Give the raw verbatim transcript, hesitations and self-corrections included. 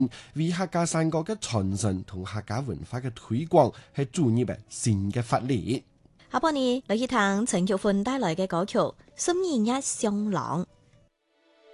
為客家山歌嘅傳承同客家文化嘅推廣係注入嘅新嘅發力。 下半年嚟去聽陳玉歡帶來嘅歌曲《心意一雙郎》。